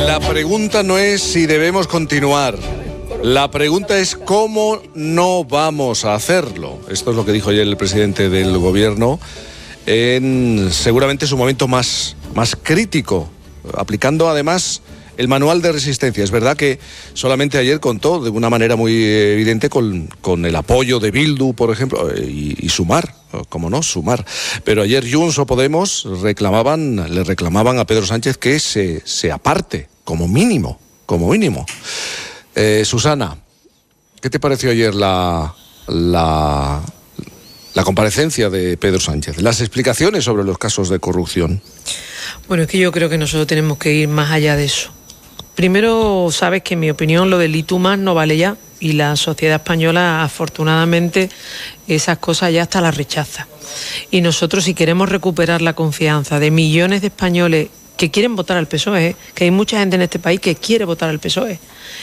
La pregunta no es si debemos continuar. La pregunta es cómo no vamos a hacerlo. Esto es lo que dijo ayer el presidente del gobierno en seguramente su momento más crítico, aplicando además el manual de resistencia. Es verdad que solamente ayer contó de una manera muy evidente con el apoyo de Bildu, por ejemplo, y Sumar, como no, Sumar. Pero ayer Junts o Podemos le reclamaban a Pedro Sánchez que se aparte, como mínimo. Susana, ¿qué te pareció ayer la comparecencia de Pedro Sánchez? Las explicaciones sobre los casos de corrupción. Bueno, es que yo creo que nosotros tenemos que ir más allá de eso. Primero, sabes que en mi opinión lo del y tú más no vale ya, y la sociedad española afortunadamente esas cosas ya hasta las rechaza. Y nosotros, si queremos recuperar la confianza de millones de españoles que quieren votar al PSOE, que hay mucha gente en este país que quiere votar al PSOE,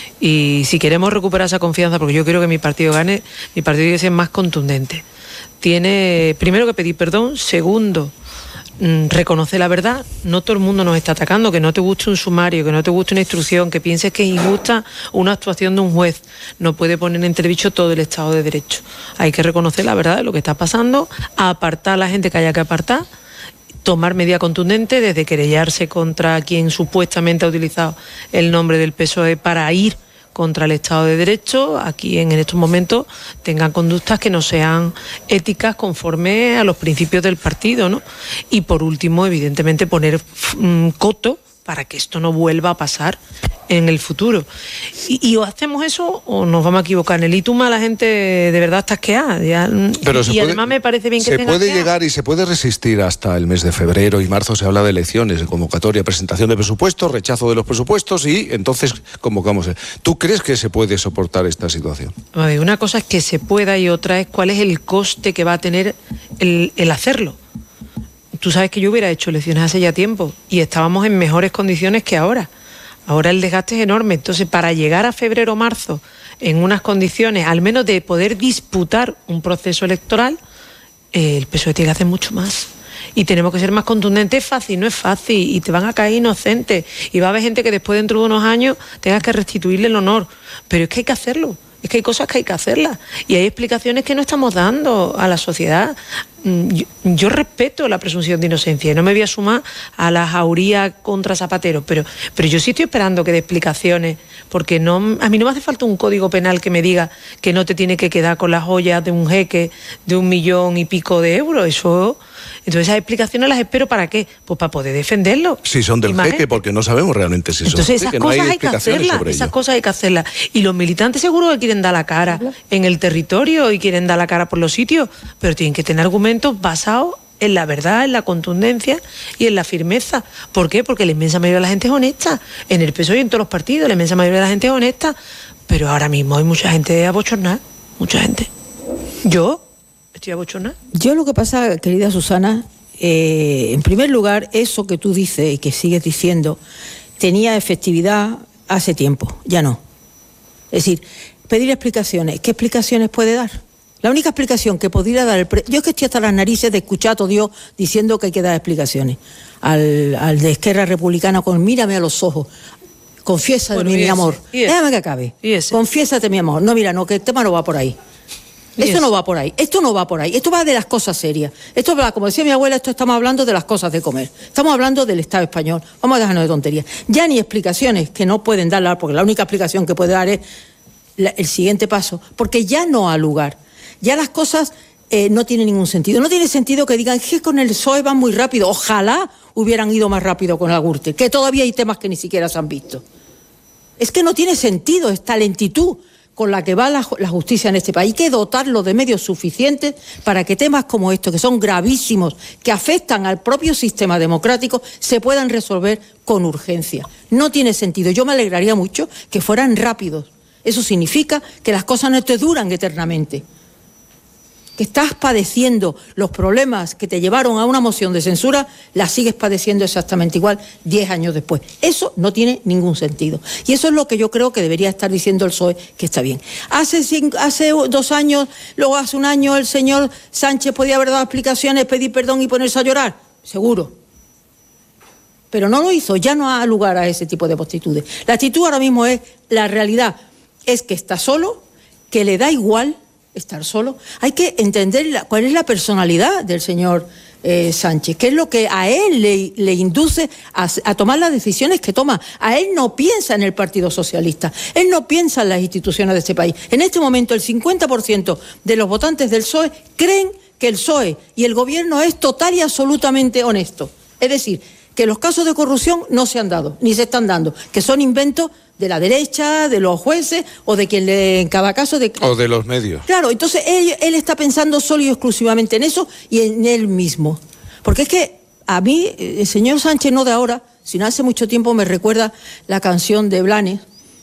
y si queremos recuperar esa confianza, porque yo quiero que mi partido gane, mi partido tiene que ser más contundente. Tiene primero que pedir perdón, segundo, reconoce la verdad. No todo el mundo nos está atacando, que no te guste un sumario, que no te guste una instrucción, que pienses que es injusta una actuación de un juez. No puede poner en entredicho todo el Estado de Derecho. Hay que reconocer la verdad de lo que está pasando, apartar a la gente que haya que apartar, tomar medida contundente, desde querellarse contra quien supuestamente ha utilizado el nombre del PSOE para ir contra el Estado de Derecho, aquí en estos momentos tengan conductas que no sean éticas conforme a los principios del partido, ¿no? Y por último, evidentemente, poner coto para que esto no vuelva a pasar en el futuro. Y o hacemos eso o nos vamos a equivocar. En el Ituma la gente de verdad está asqueada. Pero además me parece bien que se puede llegar y se puede resistir hasta el mes de febrero y marzo. Se habla de elecciones, de convocatoria, presentación de presupuestos, rechazo de los presupuestos y entonces convocamos. ¿Tú crees que se puede soportar esta situación? Una cosa es que se pueda y otra es cuál es el coste que va a tener el hacerlo. Tú sabes que yo hubiera hecho elecciones hace ya tiempo y estábamos en mejores condiciones que ahora. Ahora el desgaste es enorme. Entonces, para llegar a febrero o marzo en unas condiciones, al menos de poder disputar un proceso electoral, el PSOE tiene que hacer mucho más. Y tenemos que ser más contundentes. Es fácil, no es fácil. Y te van a caer inocentes. Y va a haber gente que después, dentro de unos años, tengas que restituirle el honor. Pero es que hay que hacerlo. Es que hay cosas que hay que hacerlas. Y hay explicaciones que no estamos dando a la sociedad. Yo respeto la presunción de inocencia y no me voy a sumar a la jauría contra Zapatero, pero yo sí estoy esperando que dé explicaciones, porque a mí no me hace falta un código penal que me diga que no te tiene que quedar con las joyas de un jeque de 1 millón y pico de euros. Entonces esas explicaciones las espero ¿para qué? Pues para poder defenderlo. Si son del jeque, porque no sabemos realmente si son del jeque. Entonces esas cosas hay que hacerlas. Y los militantes seguro que quieren dar la cara en el territorio y quieren dar la cara por los sitios, pero tienen que tener argumentos basados en la verdad, en la contundencia y en la firmeza. ¿Por qué? Porque la inmensa mayoría de la gente es honesta. En el PSOE y en todos los partidos la inmensa mayoría de la gente es honesta. Pero ahora mismo hay mucha gente abochornada. Mucha gente. Yo estoy abochornada. Yo lo que pasa, querida Susana, en primer lugar, eso que tú dices y que sigues diciendo tenía efectividad hace tiempo. Ya no. Es decir, pedir explicaciones. ¿Qué explicaciones puede dar? La única explicación que podría dar yo es que estoy hasta las narices de escuchar a todo Dios diciendo que hay que dar explicaciones al de Esquerra Republicana con mírame a los ojos, confiésate mi amor, déjame que acabe, confiésate mi amor, no mira, no, que el tema no va por ahí. Esto no va por ahí, esto no va por ahí, esto va de las cosas serias. Esto va, como decía mi abuela, estamos hablando de las cosas de comer. Estamos hablando del Estado español. Vamos a dejarnos de tonterías. Ya ni explicaciones que no pueden dar, porque la única explicación que puede dar es el siguiente paso, porque ya no ha lugar. Ya las cosas no tienen ningún sentido. No tiene sentido que digan que con el PSOE van muy rápido. Ojalá hubieran ido más rápido con la Gürtel, que todavía hay temas que ni siquiera se han visto. Es que no tiene sentido esta lentitud con la que va la justicia en este país. Hay que dotarlo de medios suficientes para que temas como estos, que son gravísimos, que afectan al propio sistema democrático, se puedan resolver con urgencia. No tiene sentido. Yo me alegraría mucho que fueran rápidos. Eso significa que las cosas no te duran eternamente. Que estás padeciendo los problemas que te llevaron a una moción de censura, las sigues padeciendo exactamente igual 10 años después. Eso no tiene ningún sentido. Y eso es lo que yo creo que debería estar diciendo el PSOE, que está bien. Hace 2 años, luego hace 1 año, el señor Sánchez podía haber dado explicaciones, pedir perdón y ponerse a llorar. Seguro. pero no lo hizo, ya no ha lugar a ese tipo de actitudes. La actitud ahora mismo es, la realidad es que está solo, que le da igual estar solo. Hay que entender cuál es la personalidad del señor Sánchez, qué es lo que a él le induce a tomar las decisiones que toma. A él no piensa en el Partido Socialista, él no piensa en las instituciones de este país. En este momento el 50% de los votantes del PSOE creen que el PSOE y el gobierno es total y absolutamente honesto. Es decir, que los casos de corrupción no se han dado, ni se están dando, que son inventos de la derecha, de los jueces o de quien en cada caso... O de los medios. Claro, entonces él está pensando solo y exclusivamente en eso y en él mismo. Porque es que a mí, el señor Sánchez, no de ahora, sino hace mucho tiempo, me recuerda la canción de Blanes,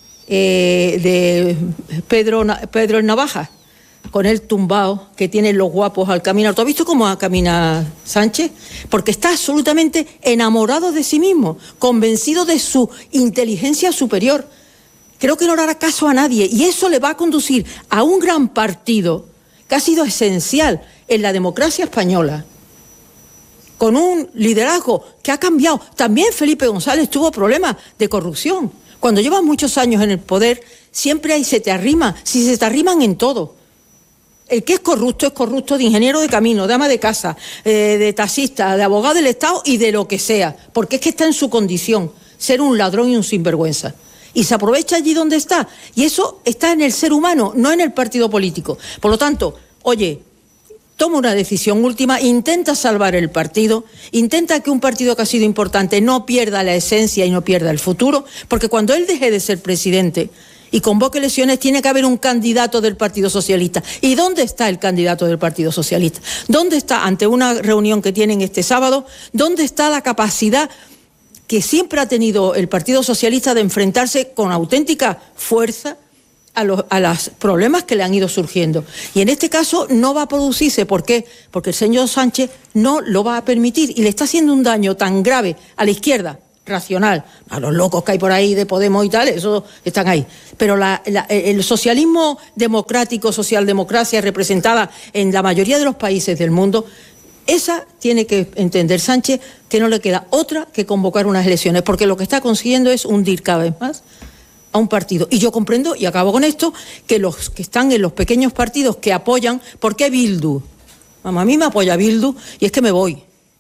de Pedro el Navaja, con él tumbado, que tiene los guapos al caminar. ¿Tú has visto cómo camina Sánchez? Porque está absolutamente enamorado de sí mismo, convencido de su inteligencia superior. Creo que no le hará caso a nadie y eso le va a conducir a un gran partido que ha sido esencial en la democracia española, con un liderazgo que ha cambiado. También Felipe González tuvo problemas de corrupción. Cuando llevas muchos años en el poder, siempre se te arriman en todo. El que es corrupto de ingeniero de camino, de ama de casa, de taxista, de abogado del Estado y de lo que sea, porque es que está en su condición, ser un ladrón y un sinvergüenza. Y se aprovecha allí donde está. Y eso está en el ser humano, no en el partido político. Por lo tanto, oye, toma una decisión última, intenta salvar el partido, intenta que un partido que ha sido importante no pierda la esencia y no pierda el futuro, porque cuando él deje de ser presidente y convoque elecciones, tiene que haber un candidato del Partido Socialista. ¿Y dónde está el candidato del Partido Socialista? ¿Dónde está, ante una reunión que tienen este sábado, dónde está la capacidad que siempre ha tenido el Partido Socialista de enfrentarse con auténtica fuerza a los problemas que le han ido surgiendo? Y en este caso no va a producirse. ¿Por qué? Porque el señor Sánchez no lo va a permitir y le está haciendo un daño tan grave a la izquierda racional, a los locos que hay por ahí de Podemos y tal, eso están ahí. Pero el socialismo democrático, socialdemocracia representada en la mayoría de los países del mundo, esa tiene que entender Sánchez que no le queda otra que convocar unas elecciones, porque lo que está consiguiendo es hundir cada vez más a un partido. Y yo comprendo, y acabo con esto, que los que están en los pequeños partidos que apoyan, ¿por qué Bildu? Mamá, a mí me apoya Bildu y es que me voy.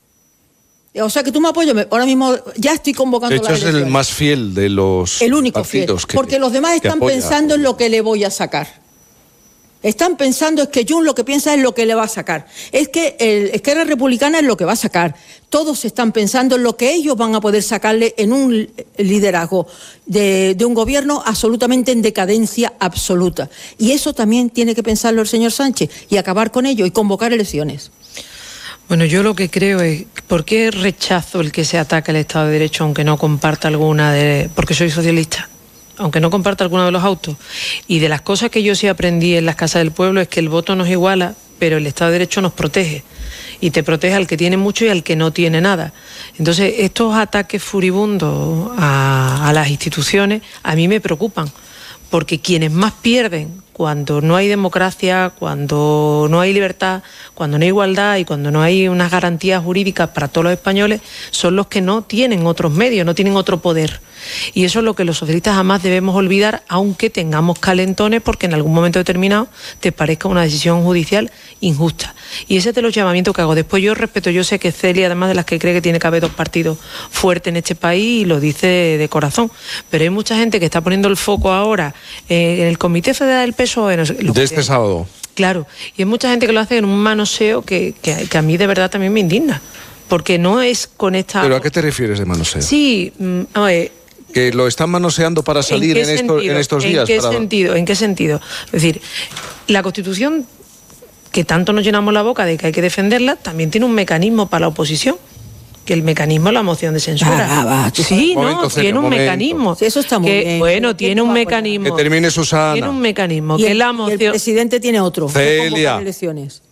O sea, que tú me apoyas, ahora mismo ya estoy convocando las elecciones. De hecho, es el más fiel de los el único fiel, porque los demás están pensando en lo que le voy a sacar. Están pensando, es que Jun lo que piensa es lo que le va a sacar. Es que Esquerra Republicana es lo que va a sacar. Todos están pensando en lo que ellos van a poder sacarle en un liderazgo de un gobierno absolutamente en decadencia absoluta. Y eso también tiene que pensarlo el señor Sánchez y acabar con ello y convocar elecciones. Bueno, yo lo que creo es, ¿por qué rechazo el que se ataque el Estado de Derecho aunque no comparta porque soy socialista, aunque no comparta alguno de los autos? Y de las cosas que yo sí aprendí en las casas del pueblo es que el voto nos iguala, pero el Estado de Derecho nos protege. Y te protege al que tiene mucho y al que no tiene nada. Entonces, estos ataques furibundos a las instituciones a mí me preocupan, porque quienes más pierden cuando no hay democracia, cuando no hay libertad, cuando no hay igualdad y cuando no hay unas garantías jurídicas para todos los españoles, son los que no tienen otros medios, no tienen otro poder. Y eso es lo que los socialistas jamás debemos olvidar, aunque tengamos calentones porque en algún momento determinado te parezca una decisión judicial injusta. Y ese es de los llamamientos que hago. Después yo sé que Celia, además de las que cree que tiene que haber dos partidos fuertes en este país, y lo dice de corazón. Pero hay mucha gente que está poniendo el foco ahora en el Comité Federal del PSOE. De este sábado. Claro, y hay mucha gente que lo hace en un manoseo que a mí de verdad también me indigna. Porque no es con esta... ¿Pero a qué te refieres de manoseo? Sí, a ver... ¿Que lo están manoseando para salir en estos días? ¿En qué sentido? Es decir, la Constitución, que tanto nos llenamos la boca de que hay que defenderla, también tiene un mecanismo para la oposición, que el mecanismo es la moción de censura. Sí, tiene un mecanismo. Sí, eso está muy bien. Bueno, tiene un mecanismo. Que termine Susana. Tiene un mecanismo, que es la moción... Y el presidente tiene otro. Celia. Elecciones.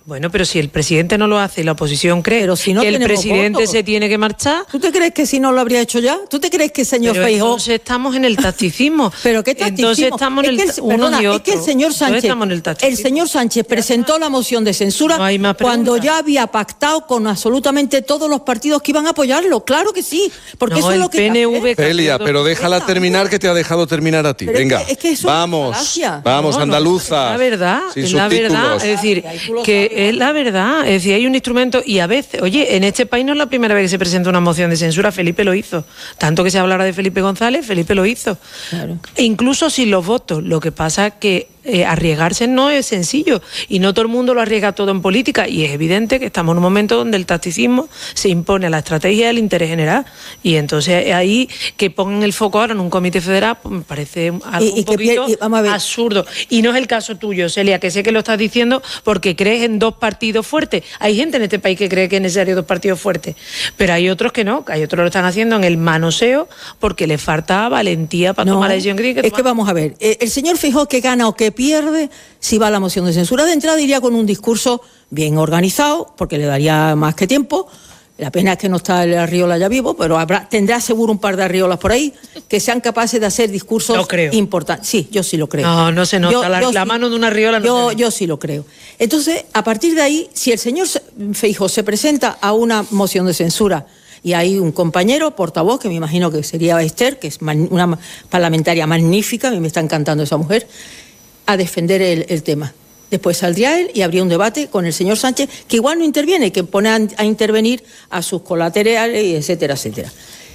Bueno, pero si el presidente no lo hace y la oposición cree Pero si no que el tenemos presidente votos. se tiene que marchar... ¿Tú te crees que si no lo habría hecho ya? ¿Tú te crees que el señor Pero Feijóo... entonces estamos en el tacticismo. ¿Pero qué tacticismo? Entonces estamos en es que el señor Sánchez presentó la moción de censura No cuando ya había pactado con absolutamente todos los partidos que iban a apoyarlo. Claro que sí, porque eso es lo que... PNV... Celia, pero déjala terminar, que te ha dejado terminar a ti. Pero venga, es que eso vamos, es falacia. vamos, No, andaluza. Es la verdad, sin es la verdad. subtítulos. Es decir, que es la verdad. Es decir, hay un instrumento y a veces, oye, en este país no es la primera vez que se presenta una moción de censura, Felipe lo hizo. Tanto que se hablara de Felipe González, Felipe lo hizo. Claro. E incluso sin los votos. Lo que pasa es que arriesgarse no es sencillo y no todo el mundo lo arriesga todo en política y es evidente que estamos en un momento donde el tacticismo se impone a la estrategia del interés general y entonces ahí que pongan el foco ahora en un comité federal pues me parece algo un poquito absurdo y no es el caso tuyo, Celia, que sé que lo estás diciendo porque crees en dos partidos fuertes. Hay gente en este país que cree que es necesario dos partidos fuertes, pero hay otros que no, que hay otros que lo están haciendo en el manoseo porque le falta valentía para tomar la decisión que tiene que tomar. Es que vamos a ver, el señor Feijóo que gana o que pierde si va a la moción de censura. De entrada iría con un discurso bien organizado, porque le daría más que tiempo. La pena es que no está el Arriola ya vivo, pero tendrá seguro un par de Arriolas por ahí que sean capaces de hacer discursos importantes. Sí, yo sí lo creo. No se nota. La mano de una Arriola no se ve. Yo sí lo creo. Entonces, a partir de ahí, si el señor Feijóo se presenta a una moción de censura y hay un compañero, portavoz, que me imagino que sería Esther, que es una parlamentaria magnífica, a mí me está encantando esa mujer, a defender el tema. Después saldría él y habría un debate con el señor Sánchez, que igual no interviene, que pone a intervenir a sus colaterales, etcétera, etcétera.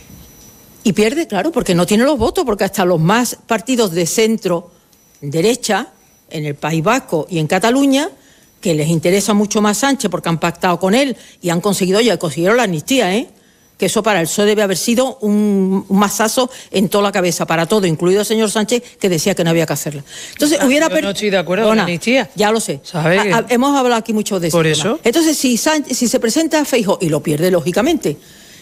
Y pierde, claro, porque no tiene los votos, porque hasta los más partidos de centro-derecha, en el País Vasco y en Cataluña, que les interesa mucho más Sánchez porque han pactado con él y han conseguido, ya consiguieron la amnistía, que eso para el PSOE debe haber sido un mazazo en toda la cabeza, para todo, incluido el señor Sánchez, que decía que no había que hacerla. Entonces, yo no estoy de acuerdo con la amnistía. Ya lo sé. Hemos hablado aquí mucho de eso. Por eso. Entonces, si se presenta Feijóo, y lo pierde, lógicamente,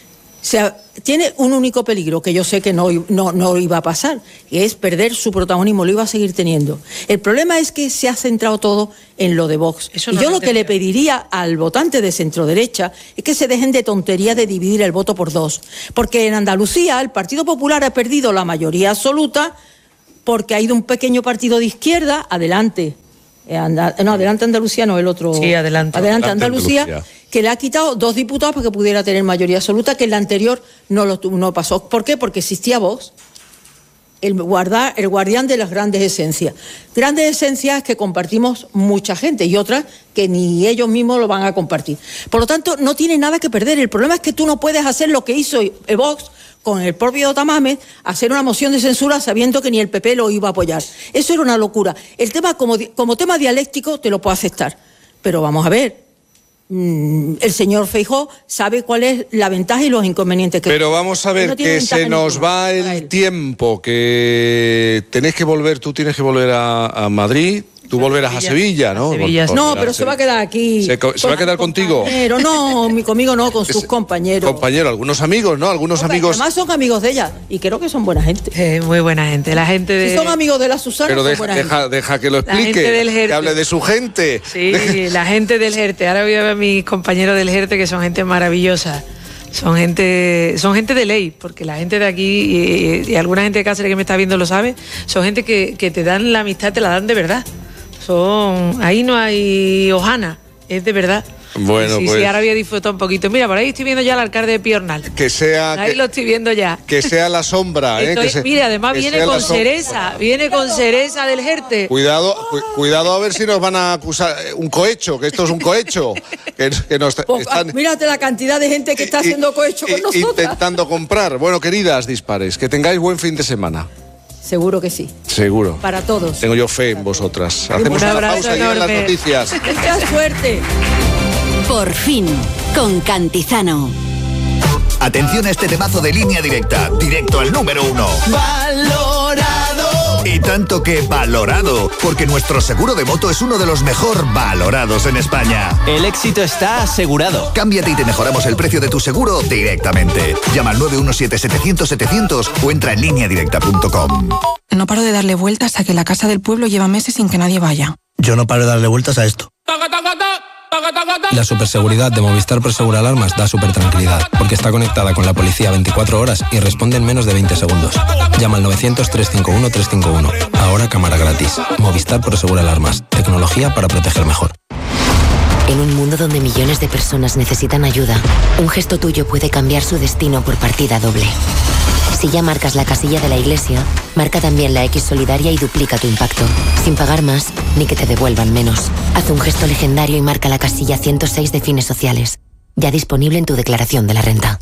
tiene un único peligro, que yo sé que no iba a pasar, que es perder su protagonismo, lo iba a seguir teniendo. El problema es que se ha centrado todo en lo de Vox. Y yo lo que le pediría al votante de centro-derecha es que se dejen de tontería de dividir el voto por dos. Porque en Andalucía el Partido Popular ha perdido la mayoría absoluta porque ha ido un pequeño partido de izquierda, Adelante. Adelante Andalucía, no, el otro. Sí, Adelante Andalucía, que le ha quitado 2 diputados para que pudiera tener mayoría absoluta, que en la anterior no pasó. ¿Por qué? Porque existía Vox, el guardián de las grandes esencias. Grandes esencias que compartimos mucha gente y otras que ni ellos mismos lo van a compartir. Por lo tanto, no tiene nada que perder. El problema es que tú no puedes hacer lo que hizo el Vox con el propio Tamames, hacer una moción de censura sabiendo que ni el PP lo iba a apoyar. Eso era una locura. El tema, como tema dialéctico, te lo puedo aceptar. Pero vamos a ver, el señor Feijóo sabe cuál es la ventaja y los inconvenientes que Pero vamos a ver, que se nos va el tiempo, que tú tienes que volver a Madrid. Tú volverás a Sevilla, ¿no? No, pero se va a quedar aquí. ¿Se va a quedar contigo? Pero no, conmigo no, con sus compañeros. Algunos amigos, ¿no? Algunos amigos. Además son amigos de ella y creo que son buena gente. Muy buena gente. La gente de... Si son amigos de la Susana, pero son buena gente. Deja que lo explique, que hable de su gente. Sí, la gente del Jerte. Ahora voy a ver a mis compañeros del Jerte, que son gente maravillosa. Son gente de ley, porque la gente de aquí y alguna gente de Cáceres que me está viendo lo sabe, son gente que te dan la amistad, te la dan de verdad. Ahí no hay hojana, es de verdad. Bueno, sí, ahora voy a disfrutar un poquito. Mira, por ahí estoy viendo ya al alcalde de Piornal. Ahí lo estoy viendo ya. Que sea la sombra, mira, además viene con cereza, del Jerte. Cuidado a ver si nos van a acusar un cohecho, que esto es un cohecho. Mírate la cantidad de gente que está haciendo cohecho con nosotros. Intentando comprar. Bueno, queridas dispares, que tengáis buen fin de semana. Seguro que sí. Seguro. Para todos. Tengo yo fe en vosotras. Hacemos una pausa y llegan las noticias. ¡Mucha suerte! Por fin, con Cantizano. Atención a este temazo de Línea Directa, directo al número 1. ¡Valorado! Y tanto que valorado, porque nuestro seguro de moto es uno de los mejor valorados en España. El éxito está asegurado. Cámbiate y te mejoramos el precio de tu seguro directamente. Llama al 917-700-700 o entra en lineadirecta.com. No paro de darle vueltas a que la casa del pueblo lleva meses sin que nadie vaya. Yo no paro de darle vueltas a esto. La superseguridad de Movistar Prosegur Alarmas da súper tranquilidad, porque está conectada con la policía 24 horas y responde en menos de 20 segundos. Llama al 900-351-351. Ahora cámara gratis. Movistar Prosegur Alarmas. Tecnología para proteger mejor. En un mundo donde millones de personas necesitan ayuda, un gesto tuyo puede cambiar su destino por partida doble. Si ya marcas la casilla de la iglesia, marca también la X solidaria y duplica tu impacto, sin pagar más ni que te devuelvan menos. Haz un gesto legendario y marca la casilla 106 de Fines Sociales, ya disponible en tu declaración de la renta.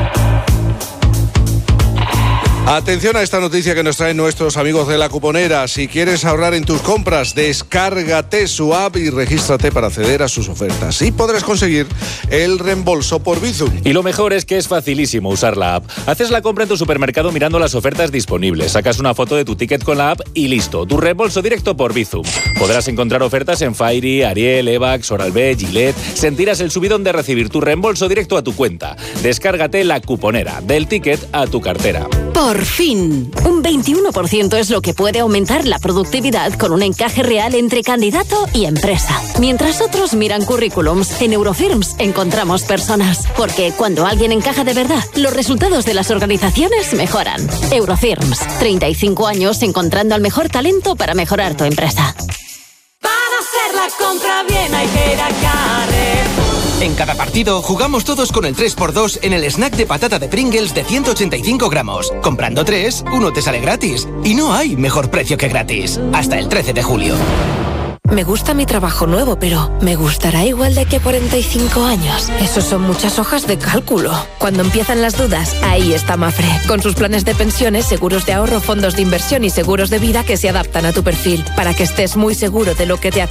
Atención a esta noticia que nos traen nuestros amigos de La Cuponera. Si quieres ahorrar en tus compras, descárgate su app y regístrate para acceder a sus ofertas. Y podrás conseguir el reembolso por Bizum. Y lo mejor es que es facilísimo usar la app. Haces la compra en tu supermercado mirando las ofertas disponibles, sacas una foto de tu ticket con la app y listo, tu reembolso directo por Bizum. Podrás encontrar ofertas en Fairy, Ariel, Evax, Oral-B, Gillette. Sentirás el subidón de recibir tu reembolso directo a tu cuenta. Descárgate La Cuponera, del ticket a tu cartera. Por fin, un 21% es lo que puede aumentar la productividad con un encaje real entre candidato y empresa. Mientras otros miran currículums, en Eurofirms encontramos personas. Porque cuando alguien encaja de verdad, los resultados de las organizaciones mejoran. Eurofirms, 35 años encontrando al mejor talento para mejorar tu empresa. Para hacer la compra bien hay que ir a Carrefour. En cada partido jugamos todos con el 3x2 en el snack de patata de Pringles de 185 gramos. Comprando 3, uno te sale gratis. Y no hay mejor precio que gratis. Hasta el 13 de julio. Me gusta mi trabajo nuevo, pero ¿me gustará igual de que 45 años? Eso son muchas hojas de cálculo. Cuando empiezan las dudas, ahí está Mafre, con sus planes de pensiones, seguros de ahorro, fondos de inversión y seguros de vida que se adaptan a tu perfil, para que estés muy seguro de lo que te